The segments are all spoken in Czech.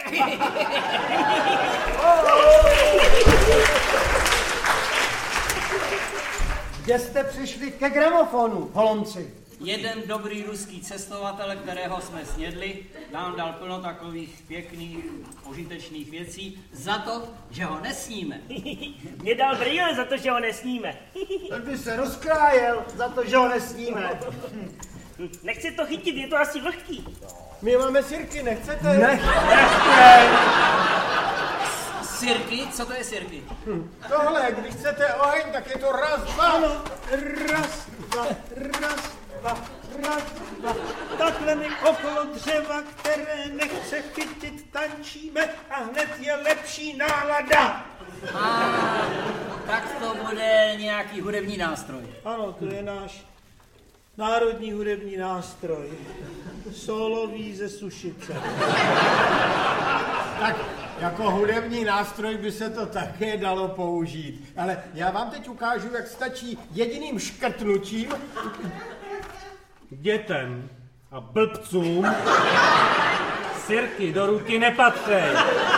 Kde jste přišli ke gramofonu, holomci? Jeden dobrý ruský cestovatel, kterého jsme snědli, nám dal plno takových pěkných, užitečných věcí za to, že ho nesníme. Mě dal brýle za to, že ho nesníme. Ten by se rozkrájel za to, že ho nesníme. Nechci to chytit, je to asi vlhký. My máme sirky, nechcete? Nechci. Sirky? Co to je sirky? Tohle, když chcete oheň, tak je to raz, dva. Ano, raz, dva, raz, dva. Takhle my okolo dřeva, které nechce chytit, tančíme a hned je lepší nálada. Tak to bude nějaký hudební nástroj. Ano, to je náš národní hudební nástroj. Solový ze Sušice. Tak jako hudební nástroj by se to také dalo použít. Ale já vám teď ukážu, jak stačí jediným škrtnutím dětem a blbcům sirky do ruky nepatřej.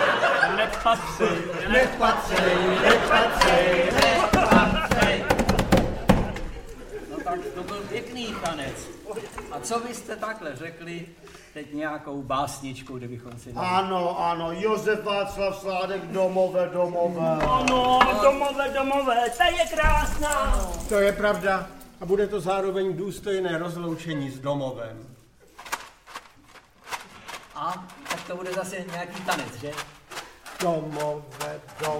No tak to byl pěkný tanec. A co byste takhle řekli teď nějakou básničku, kdybychom si dali? Ano, Josef Václav Sládek, Domové. Ano, domové, ta je krásná. To je pravda. A bude to zároveň důstojné rozloučení s domovem. A tak to bude zase nějaký tanec, že? Domové,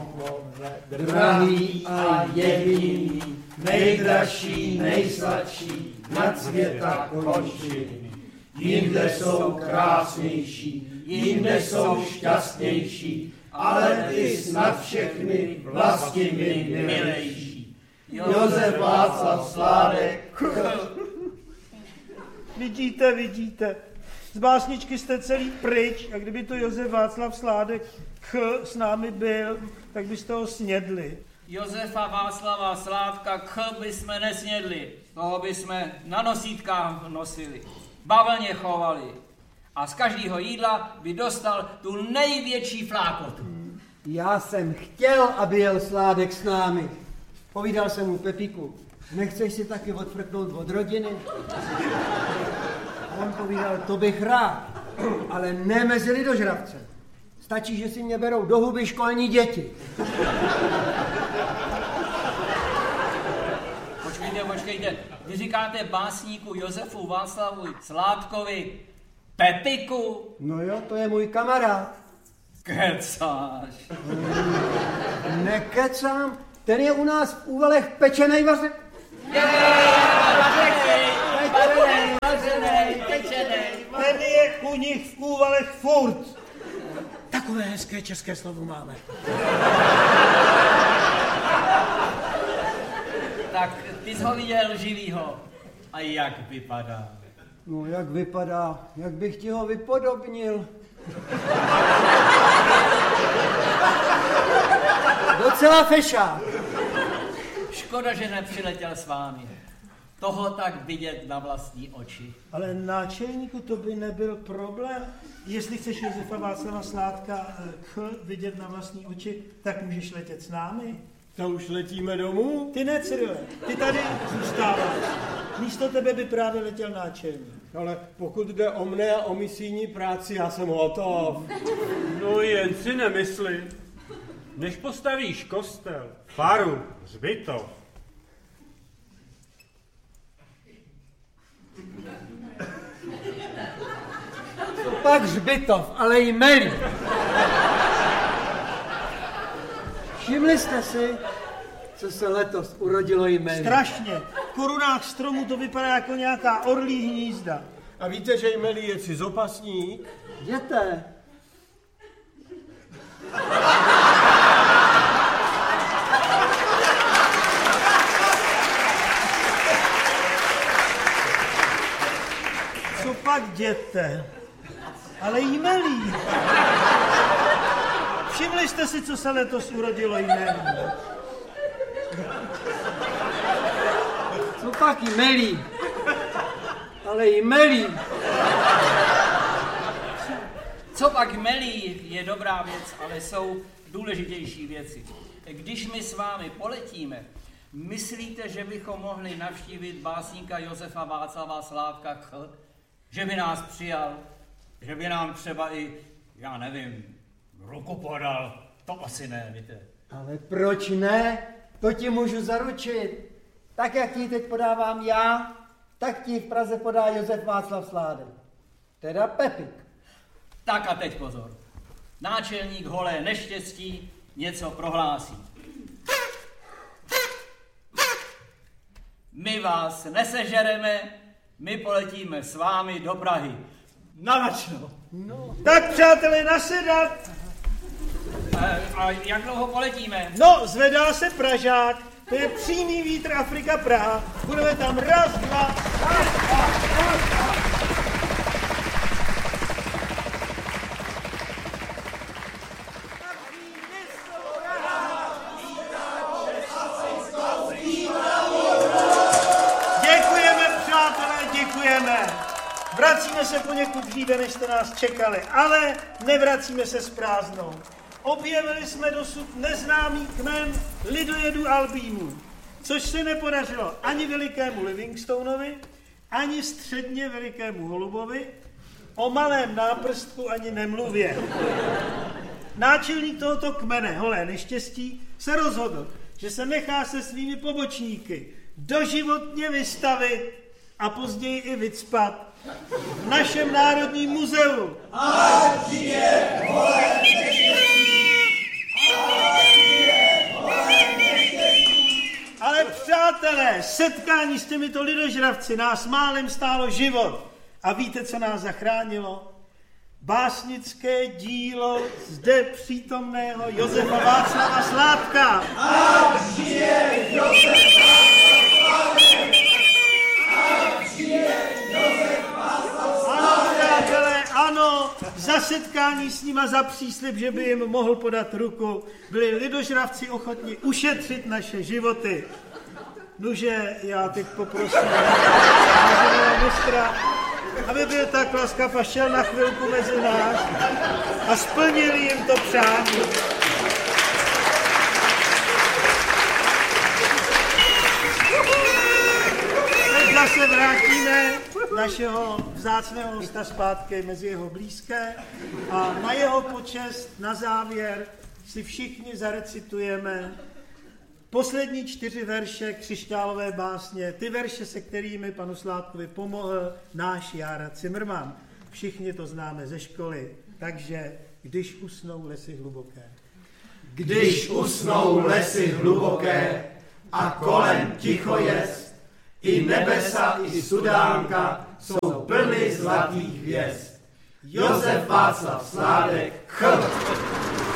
drahý a jediný, nejdražší, nejsladší, nad světa končiny. Jinde jsou krásnější, jinde jsou šťastnější, ale ty snad všechny vlasti mi milejší. Josef Václav Sládek. Vidíte. Z básničky jste celý pryč a kdyby to Josef Václav Sládek s námi byl, tak byste ho snědli. Josefa Václava Sládka bychom nesnědli. Toho bychom na nosítkách nosili. Bavlně chovali. A z každého jídla by dostal tu největší flákotu. Já jsem chtěl, aby jel Sládek s námi. Povídal jsem mu: Pepíku, nechceš si taky odfrknout od rodiny? A on povídal: to bych rád, ale ne mezi lidožravce. Stačí, že si mě berou do huby školní děti. Počkejte, vy říkáte básníku Josefu Václavu Sládkovi Pepiku? No jo, to je můj kamarád. Kecáš. Nekecám, ten je u nás v Úvalech pečenej vařený. Ten je u nich v Úvalech furt. Takové hezké české slovo máme. Tak ty jsi ho viděl živýho. A jak vypadá? No jak vypadá, jak bych ti ho vypodobnil. Docela fešák. Škoda, že nepřiletěl s vámi. Toho tak vidět na vlastní oči. Ale náčelníku, to by nebyl problém. Jestli chceš Josefa Václava Sládka vidět na vlastní oči, tak můžeš letět s námi. To už letíme domů? Ty ne, Cyrile, ty tady zůstáváš. Místo tebe by právě letěl náčelník. Ale pokud jde o mne a o misijní práci, já jsem hotov. No jen si nemysli. Než postavíš kostel, faru, hřbitov, To pak hřbitov, ale i melí. Všimli jste si, co se letos urodilo jmelí? Strašně. V korunách stromu to vypadá jako nějaká orlí hnízda. A víte, že jmelí je cizopasník? Jděte. Co pak jděte? Ale jmelí. Všimli jste si, co se letos urodilo jmelí? Co pak melí? Ale i melí. Co pak melí je dobrá věc, ale jsou důležitější věci. Když my s vámi poletíme, myslíte, že bychom mohli navštívit básníka Josefa Václava Sládka K., že by nás přijal, že by nám třeba i, já nevím, ruku podal? To asi ne, víte. Ale proč ne? To ti můžu zaručit. Tak, jak ti teď podávám já, tak ti v Praze podá Josef Václav Sládek. Teda Pepik. Tak a teď pozor. Náčelník Holé neštěstí něco prohlásí. My vás nesežereme, my poletíme s vámi do Prahy. Nalačno. No. Tak, přátelé, nasedat. A jak dlouho poletíme? No, zvedá se Pražák. To je přímý vítr Afrika Praha. Budeme tam raz, dva. Děkujeme, přátelé, děkujeme. Vracíme se poněkud dříve, než jste nás čekali, ale nevracíme se s prázdnou. Objevili jsme dosud neznámý kmen lidojedů albínů, což se nepodařilo ani velikému Livingstonovi, ani středně velikému holubovi, o malém náprstku ani nemluvě. Náčelník tohoto kmene, Holé neštěstí, se rozhodl, že se nechá se svými pobočníky doživotně vystavit a později i vycpat v našem Národním muzeu. Ať žije Holé neštěstí! Ale přátelé, setkání s těmito lidožravci nás málem stálo život. A víte, co nás zachránilo? Básnické dílo zde přítomného Josefa Václava Sládka. Ať žije Josef Václav Sládek! Ať žije Josef Václav Sládek! Ano, přátelé, ano, za setkání s nima, za příslib, že by jim mohl podat ruku, byli lidožravci ochotni ušetřit naše životy. Nuže, já teď poprosím mistra, aby byl tak laskav a šel na chvilku mezi nás a splnil jim to přání. Teď zase vrátíme našeho vzácného hosta zpátky mezi jeho blízké a na jeho počest na závěr si všichni zarecitujeme poslední 4 verše křišťálové básně, ty verše, se kterými panu Sládkovi pomohl náš Jára Cimrman. Všichni to známe ze školy, takže když usnou lesy hluboké. Když usnou lesy hluboké a kolem ticho jest, i nebesa, i sudánka jsou plny zlatých hvězd. Josef Václav Sládek, Ch.